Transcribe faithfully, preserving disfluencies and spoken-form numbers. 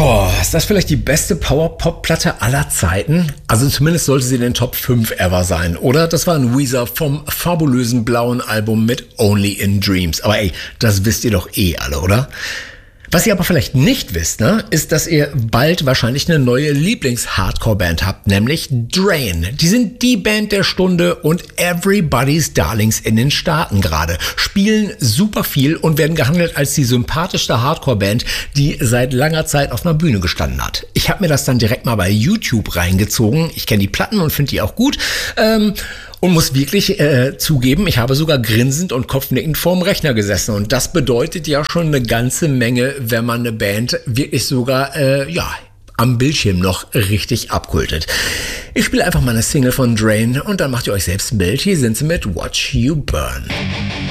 Boah, ist das vielleicht die beste Power-Pop-Platte aller Zeiten? Also zumindest sollte sie in den Top fünf ever sein, oder? Das war ein Weezer vom fabulösen blauen Album mit Only in Dreams. Aber ey, das wisst ihr doch eh alle, oder? Was ihr aber vielleicht nicht wisst, ne, ist, dass ihr bald wahrscheinlich eine neue Lieblings-Hardcore-Band habt, nämlich Drain. Die sind die Band der Stunde und Everybody's Darlings in den Staaten gerade. Spielen super viel und werden gehandelt als die sympathischste Hardcore-Band, die seit langer Zeit auf einer Bühne gestanden hat. Ich habe mir das dann direkt mal bei YouTube reingezogen. Ich kenne die Platten und finde die auch gut. Ähm, Und muss wirklich äh, zugeben, ich habe sogar grinsend und kopfnickend vorm Rechner gesessen. Und das bedeutet ja schon eine ganze Menge, wenn man eine Band wirklich sogar, äh, ja, am Bildschirm noch richtig abkultet. Ich spiele einfach mal eine Single von Drain und dann macht ihr euch selbst ein Bild. Hier sind sie mit Watch You Burn.